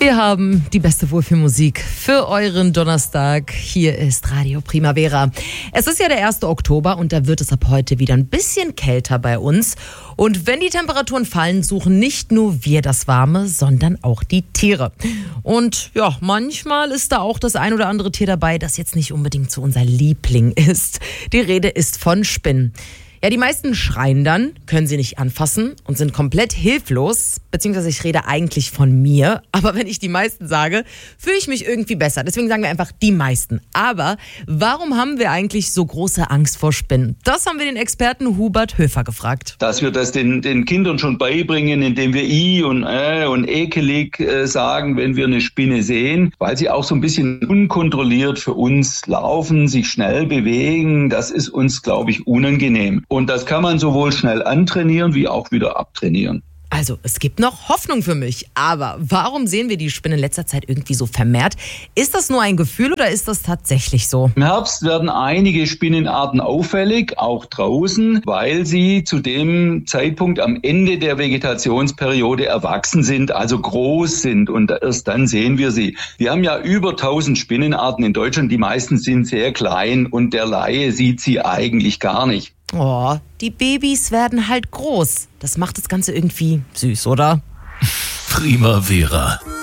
Wir haben die beste Wohlfühlmusik für euren Donnerstag. Hier ist Radio Primavera. Es ist ja der 1. Oktober und da wird es ab heute wieder ein bisschen kälter bei uns. Und wenn die Temperaturen fallen, suchen nicht nur wir das Warme, sondern auch die Tiere. Und ja, manchmal ist da auch das ein oder andere Tier dabei, das jetzt nicht unbedingt so unser Liebling ist. Die Rede ist von Spinnen. Ja, die meisten schreien dann, können sie nicht anfassen und sind komplett hilflos, beziehungsweise ich rede eigentlich von mir, aber wenn ich die meisten sage, fühle ich mich irgendwie besser. Deswegen sagen wir einfach die meisten. Aber warum haben wir eigentlich so große Angst vor Spinnen? Das haben wir den Experten Hubert Höfer gefragt. Dass wir das den Kindern schon beibringen, indem wir und ekelig sagen, wenn wir eine Spinne sehen, weil sie auch so ein bisschen unkontrolliert für uns laufen, sich schnell bewegen, das ist uns, glaube ich, unangenehm. Und das kann man sowohl schnell antrainieren wie auch wieder abtrainieren. Also, es gibt noch Hoffnung für mich. Aber warum sehen wir die Spinnen in letzter Zeit irgendwie so vermehrt? Ist das nur ein Gefühl oder ist das tatsächlich so? Im Herbst werden einige Spinnenarten auffällig, auch draußen, weil sie zu dem Zeitpunkt am Ende der Vegetationsperiode erwachsen sind, also groß sind. Und erst dann sehen wir sie. Wir haben ja über 1000 Spinnenarten in Deutschland. Die meisten sind sehr klein und der Laie sieht sie eigentlich gar nicht. Oh, die Babys werden halt groß. Das macht das Ganze irgendwie süß, oder? Primavera.